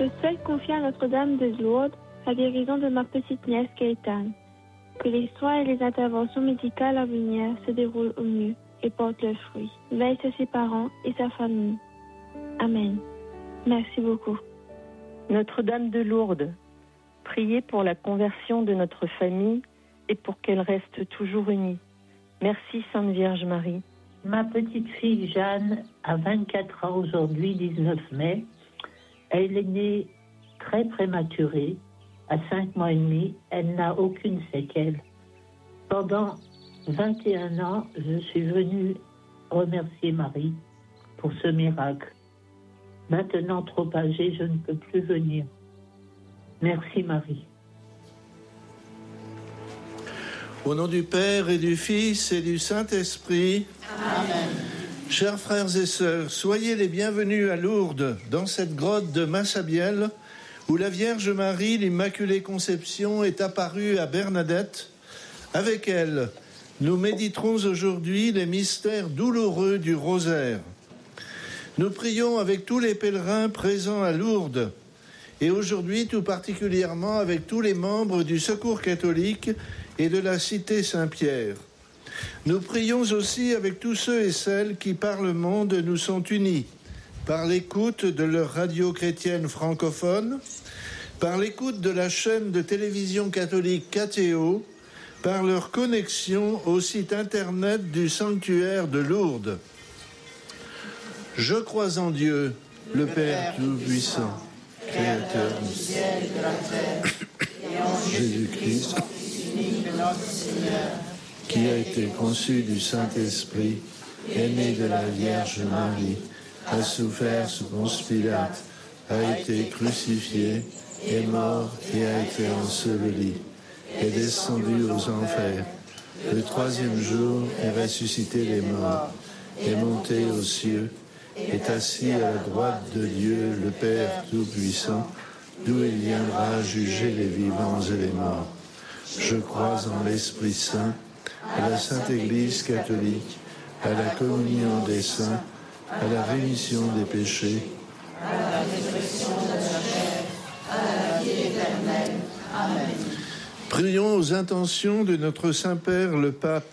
souhaite confier à Notre-Dame de Lourdes la guérison de ma petite nièce Gaëtane. Que les soins et les interventions médicales à venir se déroulent au mieux et portent leurs fruits. Veille sur ses parents et sa famille. Amen. Merci beaucoup. Notre-Dame de Lourdes, priez pour la conversion de notre famille et pour qu'elle reste toujours unie. Merci Sainte Vierge Marie. Ma petite fille Jeanne a 24 ans aujourd'hui, 19 mai. Elle est née très prématurée. À 5 mois et demi, elle n'a aucune séquelle. Pendant 21 ans, je suis venue remercier Marie pour ce miracle. Maintenant, trop âgée, je ne peux plus venir. Merci Marie. Au nom du Père et du Fils et du Saint-Esprit. Amen. Chers frères et sœurs, soyez les bienvenus à Lourdes, dans cette grotte de Massabielle, où la Vierge Marie, l'Immaculée Conception, est apparue à Bernadette. Avec elle, nous méditerons aujourd'hui les mystères douloureux du rosaire. Nous prions avec tous les pèlerins présents à Lourdes, et aujourd'hui tout particulièrement avec tous les membres du Secours catholique et de la Cité Saint-Pierre. Nous prions aussi avec tous ceux et celles qui, par le monde, nous sont unis, par l'écoute de leur radio chrétienne francophone, par l'écoute de la chaîne de télévision catholique KTO, par leur connexion au site internet du sanctuaire de Lourdes. Je crois en Dieu, le Père Tout-Puissant, Créateur du ciel et de la terre, et en Jésus-Christ, notre Seigneur, qui a été conçu du Saint-Esprit, est né de la Vierge Marie, a souffert sous Ponce Pilate, a été crucifié, est mort et a été enseveli, est descendu aux enfers. Le troisième jour est ressuscité des morts, est monté aux cieux, est assis à la droite de Dieu, le Père Tout-Puissant, d'où il viendra juger les vivants et les morts. Je crois en l'Esprit Saint, à la Sainte Église catholique, à la communion des saints, à la rémission des péchés, à la résurrection de la chair, à la vie éternelle. Amen. Prions aux intentions de notre Saint-Père le Pape.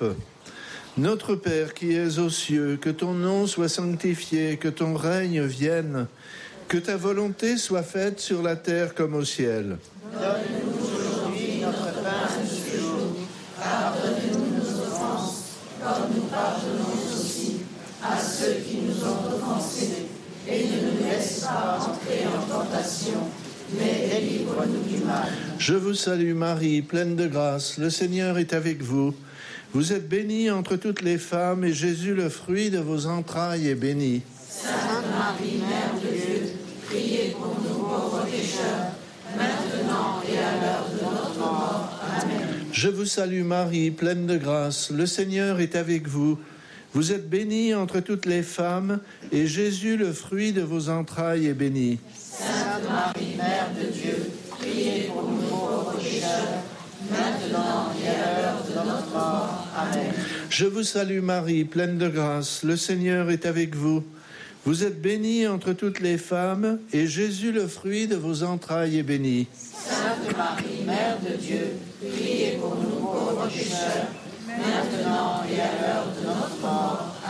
Notre Père qui es aux cieux, que ton nom soit sanctifié, que ton règne vienne, que ta volonté soit faite sur la terre comme au ciel. Donne-nous aujourd'hui notre pain de ce jour. Pardonne-nous nos offenses, comme nous pardonnons aussi à ceux qui nous ont offensés. Et ne nous laisse pas entrer en tentation, mais délivre-nous du mal. Je vous salue Marie, pleine de grâce, le Seigneur est avec vous. Vous êtes bénie entre toutes les femmes, et Jésus, le fruit de vos entrailles, est béni. Sainte Marie, Mère de Dieu, priez pour nous pauvres pécheurs, maintenant et à l'heure de notre mort. Amen. Je vous salue Marie, pleine de grâce, le Seigneur est avec vous. Vous êtes bénie entre toutes les femmes, et Jésus, le fruit de vos entrailles, est béni. Sainte Marie, Mère de Dieu, priez pour nous pauvres pécheurs, maintenant et à l'heure de notre mort. Amen. Je vous salue Marie, pleine de grâce, le Seigneur est avec vous. Vous êtes bénie entre toutes les femmes, et Jésus, le fruit de vos entrailles, est béni. Sainte Marie, Mère de Dieu, priez pour nous pauvres pécheurs, maintenant et à l'heure de notre mort.